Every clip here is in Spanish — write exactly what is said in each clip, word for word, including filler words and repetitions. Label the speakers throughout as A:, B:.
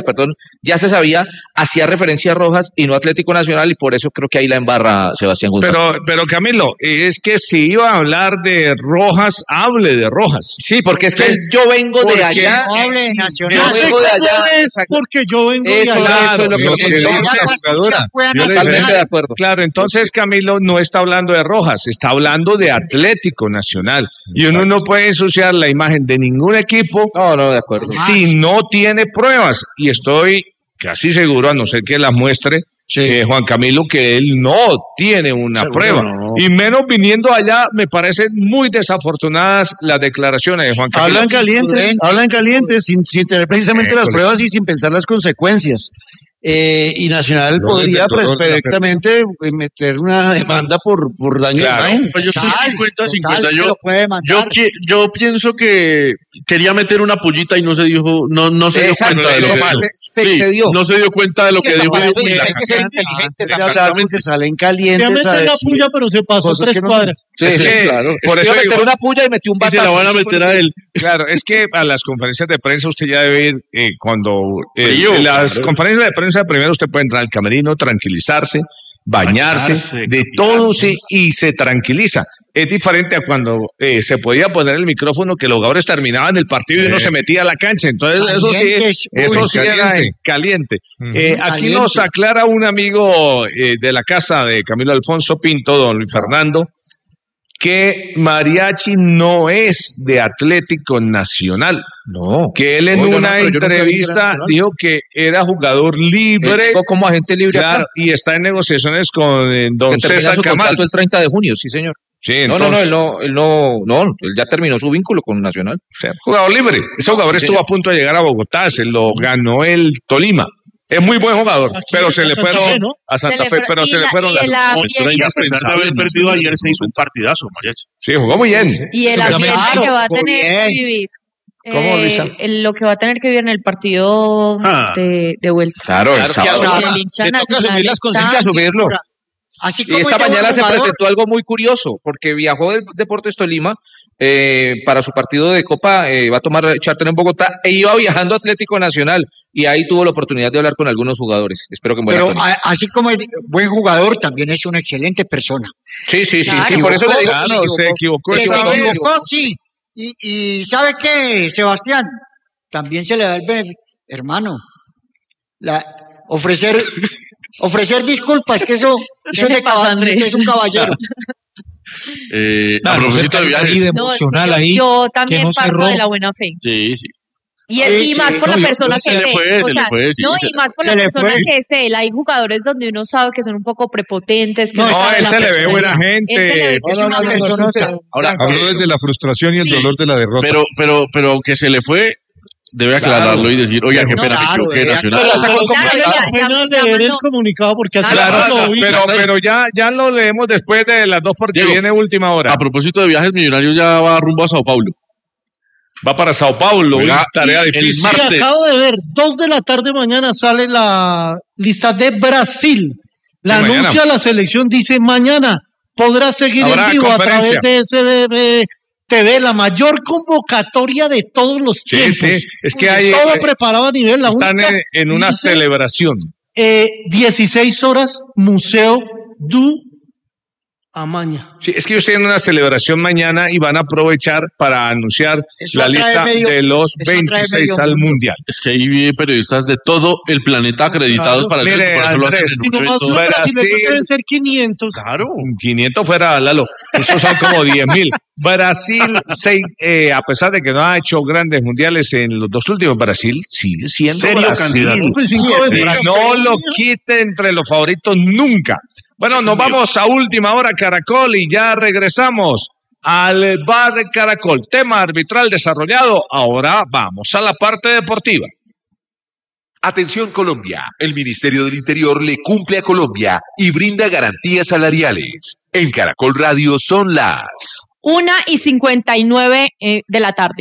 A: perdón, ya se sabía, hacía referencia a Rojas y no a Atlético Nacional, y por eso creo que ahí la embarra Sebastián Guzmán.
B: Pero, pero Camilo, es que si iba a hablar de Rojas, hable de Rojas.
A: Sí, porque es que yo vengo de allá.
C: No hable de Nacional.
A: Yo vengo de allá.
D: Es porque yo vengo
A: Eso,
D: de allá.
A: eso es lo que,
B: Yo-
A: lo que
B: yo-
A: yo-
B: yo-
A: totalmente de acuerdo.
B: Claro, entonces Camilo no está hablando de Rojas, está hablando de Atlético Nacional. Y uno no puede ensuciar la imagen de ningún equipo
A: No, no, de acuerdo.
B: si no tiene pruebas. Y estoy casi seguro, a no ser que las muestre, eh, Juan Camilo, que él no tiene una
A: Seguro
B: prueba.
A: no.
B: Y menos viniendo allá, me parecen muy desafortunadas las declaraciones de Juan Camilo.
C: Hablan calientes, hablan calientes, sin, sin tener precisamente las pruebas y sin pensar las consecuencias. Eh, y Nacional
B: Lo
C: podría
B: del
C: pues,
B: terror de la
C: perfectamente eh, meter una demanda por, por daño
B: Claro.
C: de imagen.
E: Pues yo estoy
C: Total,
E: cincuenta cincuenta.
C: total,
E: Yo,
C: se lo puede demandar.
E: yo, qui- yo pienso que quería meter una pullita y no se dijo, no, no se dio
A: Exacto,
E: cuenta de lo
A: eso
E: que
A: fue,
E: dijo.
A: se- se
E: Sí,
A: excedió.
E: no se dio cuenta de lo que
A: Es que
E: dijo.
A: para
E: y-
A: eso
E: y la-
A: hay que ser inteligente.
C: Antes de hablar porque salen
D: Quería
C: calientes a
D: meter la
C: decir
D: puya, pero se pasó
C: cosas
D: tres
C: que no
D: cuadras.
A: Sí,
B: Es
A: sí,
B: que,
A: claro.
B: por
A: Iba
B: eso
A: a meter
B: digo-
A: una puya y metió un
E: y se
A: batazo.
E: la van a meter a él.
B: Claro, es que a las conferencias de prensa usted ya debe ir eh, cuando eh,
E: Frío,
B: en las
E: claro.
B: conferencias de prensa primero usted puede entrar al camerino, tranquilizarse, bañarse,
E: Bañarse,
B: de todo sí, y se tranquiliza. Es diferente a cuando eh, se podía poner el micrófono que los jugadores terminaban el partido y uno se metía a la cancha. Entonces eso sí,
C: Calientes,
B: eso
C: uy,
B: sí era
C: caliente.
B: eh, caliente. Eh, aquí
C: Caliente.
B: nos aclara un amigo eh, de la casa de Camilo Alfonso Pinto, don Luis Fernando, que Mariachi no es de Atlético Nacional.
A: No.
B: Que él en
A: Oiga, no,
B: una
A: pero yo nunca vi que era
B: entrevista
A: nacional.
B: dijo que era jugador
A: Él
B: libre,
A: llegó como agente libre
B: claro,
A: acá,
B: y está en negociaciones con eh, don
A: que termina
B: César
A: su
B: Camal.
A: contrato el treinta de junio, sí, señor.
B: Sí,
A: No, no, no,
B: entonces,
A: él no, él no, no, él ya terminó su vínculo con Nacional.
B: o sea, jugador libre. Ese jugador
A: Sí,
B: estuvo
A: señor.
B: a punto de llegar a Bogotá, se lo ganó el Tolima. Es muy buen jugador,
D: Aquí
B: pero
D: en
B: se le
D: Santa
B: fueron
D: Fe, ¿no?
B: a Santa
F: Se le
B: Fe,
F: fue-
B: pero
F: y
B: se le
F: la-
B: fueron
F: y
B: las
F: el
B: dos.
F: ambiente
E: Pero a
F: que-
E: pesar de haber perdido ayer, se hizo un partidazo, Mariachi.
B: Sí, jugó muy bien.
F: y el
C: Claro,
F: ambiente que va a
C: muy
F: tener
C: bien.
F: que vivir.
A: ¿Cómo,
F: eh,
A: Luisa?
F: el- lo que va a tener que vivir en el partido
E: Ah.
F: de, de vuelta.
A: Claro, el
C: Claro que
A: sábado.
C: ahora
F: el hincha
C: le toca
F: nacional
C: asumir las
F: está-
C: consecuencias, asumirlo. Así
A: Y
C: como
A: esta
C: este
A: mañana se
C: jugador,
A: presentó algo muy curioso, porque viajó del Deportes Tolima eh, para su partido de Copa, eh, va a tomar charter en Bogotá, e iba viajando a Atlético Nacional, y ahí tuvo la oportunidad de hablar con algunos jugadores. Espero que en buena
C: pero
A: tónica.
C: a- así como es buen jugador, también es una excelente persona.
A: Sí, sí, sí,
C: Claro,
A: sí, por eso le digo.
B: Claro,
A: sí,
B: se equivocó.
C: Que
B: ese
C: se
B: jugador.
C: equivocó, sí. Y, y ¿sabe qué, Sebastián? También se le da el beneficio. Hermano, la, ofrecer, ofrecer disculpas, que eso, eso es
F: ¿Qué
C: de
F: pasa,
C: caballero,
F: Andrés?
C: usted es un caballero.
E: Eh,
G: Claro,
E: a propósito de
G: cerca
E: viajes.
G: ahí de
F: No, sí,
G: emocional
F: yo,
G: ahí.
F: yo también
G: no
F: parto
G: cerró.
F: de la buena fe.
E: Sí, sí.
F: Y, el-
C: Sí,
F: y más
C: sí.
F: por
G: No,
F: la
G: yo-
F: persona
E: se
F: que
E: le
F: sé.
E: fue,
F: o
E: se le
F: sea,
E: fue, sí,
F: no,
E: se
F: y
E: le-
F: más por
C: se
F: la
C: le
F: persona
C: fue.
F: que es él. Hay jugadores donde uno sabe que son un poco prepotentes. Que
C: No,
F: no,
B: No,
F: saben
B: él
F: la
B: se le ve
F: personalidad.
B: buena gente.
F: Él se le ve que es
C: No, no,
F: una
C: no,
F: buena
C: eso no está.
F: persona.
A: Ahora,
G: Habló desde la frustración y el
F: Sí.
G: dolor de la derrota.
E: Pero, pero, pero aunque se le fue, debe aclararlo y decir, oiga, qué
C: No,
E: pena, me
C: claro,
E: equivoqué,
C: debe
E: Nacional.
D: Pero,
F: Claro,
D: pero
F: claro,
D: vale
F: ya-
D: la
F: ya-
D: pena
F: ya
D: leer el
F: mandó-
D: comunicado porque así
F: Claro,
D: no lo vi.
B: Pero, pero ya, ya lo leemos después de las dos porque
E: Diego,
B: viene última hora.
E: A propósito de viajes, Millonarios ya va rumbo a Sao Paulo.
B: Va para Sao Paulo,
E: Oiga,
B: una tarea
E: y el
B: difícil.
E: mar-
D: Sí,
E: martes.
D: acabo de ver, dos de la tarde mañana sale la lista de Brasil. La
B: Sí, mañana.
D: anuncia la selección, dice mañana podrá seguir
B: Habrá
D: en vivo a
B: conferencia.
D: través de S B B T V, la mayor convocatoria de todos los
B: Sí,
D: tiempos.
B: sí, es que hay,
D: Todo
B: eh,
D: preparado a nivel, la
B: están
D: única,
B: en, en una
D: dice,
B: celebración.
D: eh, dieciséis horas, Museo du Amaña.
B: Sí, es que ellos tienen una celebración mañana y van a aprovechar para anunciar
C: Eso
B: la
C: atrae
B: lista
C: medio-
B: de los
C: eso atrae
B: veintiséis
C: medio
B: al
C: mundo.
B: Mundial.
E: Es que ahí vi periodistas de todo el planeta acreditados
D: Claro.
E: para el
B: Mire,
E: evento, por eso lo hacen
B: Andrés,
E: en
D: Y
E: un
D: nomás
E: evento.
D: los
B: Brasil.
D: brasileños deben ser quinientos.
B: Claro, quinientos fuera, Lalo. Esos son como diez mil. Brasil, seis, eh, a pesar de que no ha hecho grandes mundiales en los dos últimos, Brasil sigue siendo
E: Serio
B: Brasil.
E: candidato.
D: Pues cinco
B: Y
D: veces.
B: no lo quite entre los favoritos nunca. Bueno, nos vamos a última hora, Caracol, y ya regresamos al bar de Caracol. Tema arbitral desarrollado. Ahora vamos a la parte deportiva.
H: Atención Colombia, el Ministerio del Interior le cumple a Colombia y brinda garantías salariales. En Caracol Radio son las...
F: Una y cincuenta y nueve eh, de la tarde.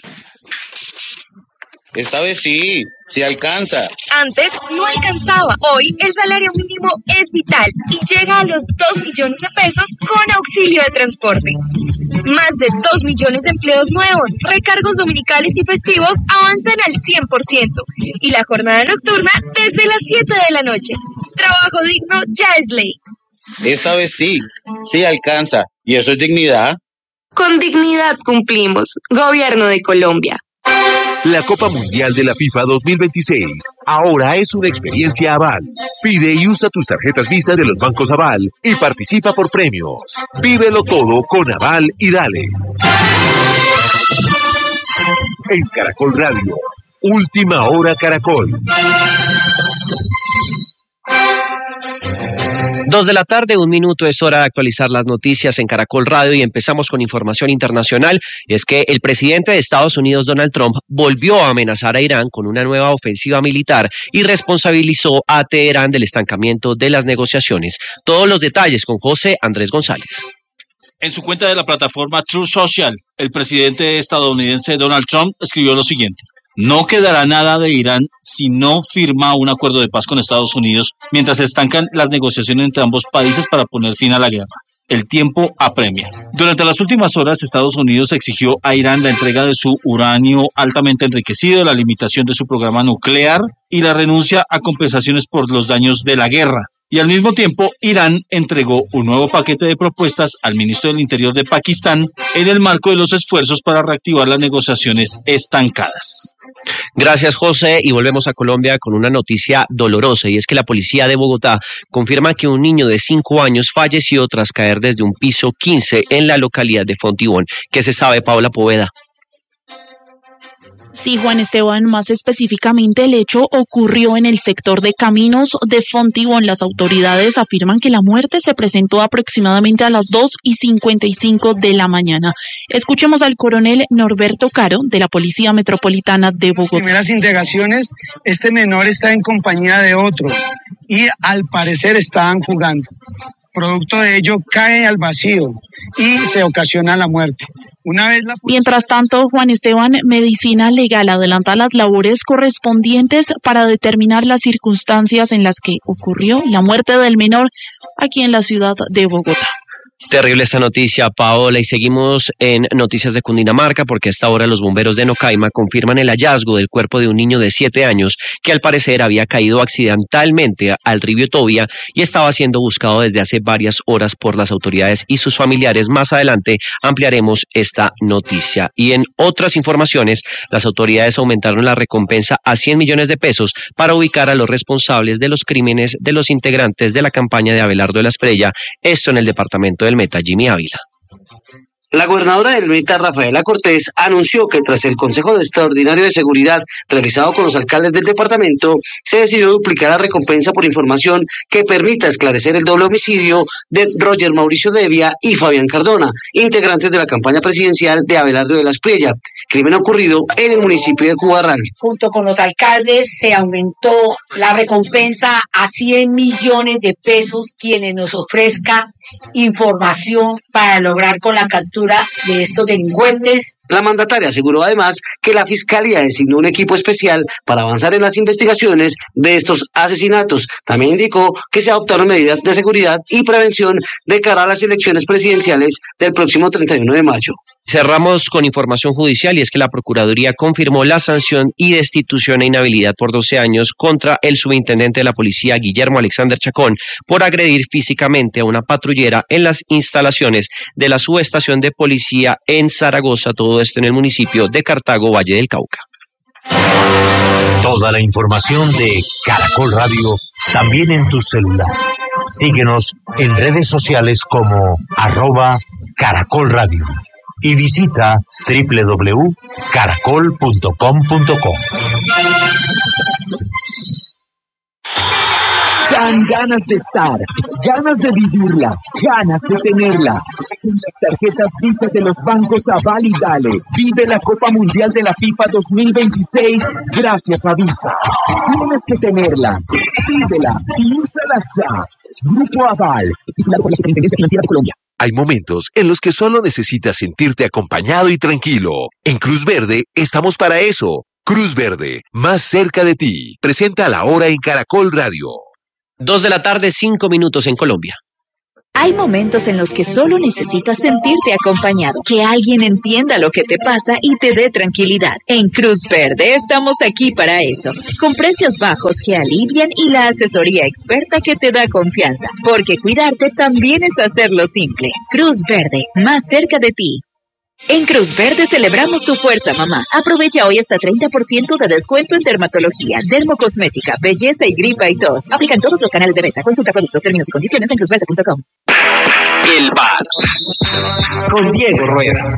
I: Esta vez sí, sí alcanza.
J: Antes no alcanzaba. Hoy el salario mínimo es vital y llega a los dos millones de pesos con auxilio de transporte. Más de dos millones de empleos nuevos, recargos dominicales y festivos avanzan al cien por ciento y la jornada nocturna desde las siete de la noche. Trabajo digno ya es ley.
I: Esta vez sí, sí alcanza. ¿Y eso es dignidad?
J: Con dignidad cumplimos. Gobierno de Colombia.
H: La Copa Mundial de la FIFA dos mil veintiséis ahora es una experiencia Aval. Pide y usa tus tarjetas Visa de los bancos Aval y participa por premios. Vívelo todo con Aval y dale. En Caracol Radio, Última Hora Caracol.
K: Dos de la tarde, un minuto, es hora de actualizar las noticias en Caracol Radio y empezamos con información internacional. Y es que el presidente de Estados Unidos, Donald Trump, volvió a amenazar a Irán con una nueva ofensiva militar y responsabilizó a Teherán del estancamiento de las negociaciones. Todos los detalles con José Andrés González.
L: En su cuenta de la plataforma Truth Social, el presidente estadounidense Donald Trump escribió lo siguiente: no quedará nada de Irán si no firma un acuerdo de paz con Estados Unidos mientras se estancan las negociaciones entre ambos países para poner fin a la guerra. El tiempo apremia. Durante las últimas horas, Estados Unidos exigió a Irán la entrega de su uranio altamente enriquecido, la limitación de su programa nuclear y la renuncia a compensaciones por los daños de la guerra. Y al mismo tiempo, Irán entregó un nuevo paquete de propuestas al ministro del Interior de Pakistán en el marco de los esfuerzos para reactivar las negociaciones estancadas.
K: Gracias, José, y volvemos a Colombia con una noticia dolorosa, y es que la policía de Bogotá confirma que un niño de cinco años falleció tras caer desde un piso quince en la localidad de Fontibón. ¿Qué se sabe, Paula Poveda?
M: Sí, Juan Esteban, más específicamente el hecho ocurrió en el sector de Caminos de Fontibón. Las autoridades afirman que la muerte se presentó aproximadamente a las dos y cincuenta y cinco de la mañana. Escuchemos al coronel Norberto Caro de la Policía Metropolitana de Bogotá.
N: Primeras indagaciones, este menor está en compañía de otro y al parecer estaban jugando. Producto de ello cae al vacío y se ocasiona la muerte. Una vez la policía...
M: Mientras tanto, Juan Esteban, Medicina Legal adelanta las labores correspondientes para determinar las circunstancias en las que ocurrió la muerte del menor aquí en la ciudad de Bogotá.
K: Terrible esta noticia, Paola, y seguimos en noticias de Cundinamarca porque a esta hora los bomberos de Nocaima confirman el hallazgo del cuerpo de un niño de siete años que al parecer había caído accidentalmente al río Tobia y estaba siendo buscado desde hace varias horas por las autoridades y sus familiares. Más adelante ampliaremos esta noticia. Y en otras informaciones, las autoridades aumentaron la recompensa a cien millones de pesos para ubicar a los responsables de los crímenes de los integrantes de la campaña de Abelardo de la Espriella, esto en el departamento del Meta. Jimmy Ávila.
O: La gobernadora del Meta, Rafaela Cortés, anunció que tras el Consejo Extraordinario de Seguridad realizado con los alcaldes del departamento, se decidió duplicar la recompensa por información que permita esclarecer el doble homicidio de Roger Mauricio Devia y Fabián Cardona, integrantes de la campaña presidencial de Abelardo de la Espriella, crimen ocurrido en el municipio de Cubarrán.
P: Junto con los alcaldes se aumentó la recompensa a cien millones de pesos quienes nos ofrezca información para lograr con la captura de estos delincuentes.
O: La mandataria aseguró además que la Fiscalía designó un equipo especial para avanzar en las investigaciones de estos asesinatos. También indicó que se adoptaron medidas de seguridad y prevención de cara a las elecciones presidenciales del próximo treinta y uno de mayo.
K: Cerramos con información judicial y es que la Procuraduría confirmó la sanción y destitución e inhabilidad por doce años contra el subintendente de la policía, Guillermo Alexander Chacón, por agredir físicamente a una patrullera en las instalaciones de la subestación de policía en Zaragoza, todo esto en el municipio de Cartago, Valle del Cauca.
Q: Toda la información de Caracol Radio también en tu celular. Síguenos en redes sociales como arroba Caracol Radio. Y visita doble u doble u doble u punto caracol punto com punto co.
R: Dan ganas de estar, ganas de vivirla, ganas de tenerla. Con las tarjetas Visa de los bancos Aval y Dale, vive la Copa Mundial de la FIFA dos mil veintiséis gracias a Visa. Tienes que tenerlas, pídelas y úsalas ya. Grupo Aval, vigilado por la Superintendencia Financiera de Colombia.
H: Hay momentos en los que solo necesitas sentirte acompañado y tranquilo. En Cruz Verde estamos para eso. Cruz Verde, más cerca de ti. Presenta la hora en Caracol Radio.
K: Dos de la tarde, cinco minutos en Colombia.
S: Hay momentos en los que solo necesitas sentirte acompañado, que alguien entienda lo que te pasa y te dé tranquilidad. En Cruz Verde estamos aquí para eso, con precios bajos que alivian y la asesoría experta que te da confianza, porque cuidarte también es hacerlo simple. Cruz Verde, más cerca de ti. En Cruz Verde celebramos tu fuerza, mamá. Aprovecha hoy hasta treinta por ciento de descuento en dermatología, dermocosmética, belleza y gripa y tos. Aplican todos los canales de venta. Consulta productos, términos y condiciones en cruz verde punto com.
H: El bar con Diego Rueda.